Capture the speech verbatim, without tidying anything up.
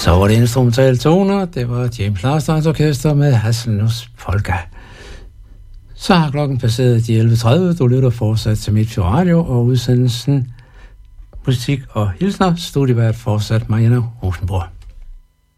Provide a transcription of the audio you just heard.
Så var det instrumentale toner. Det var James Larstons orkester med Hasselnuss Polka. Så har klokken passeret de elleve tredive. Du lytter fortsat til Midtfjord Radio, og udsendelsen Musik og Hilsner. Studievært fortsat Marianne Rosenborg.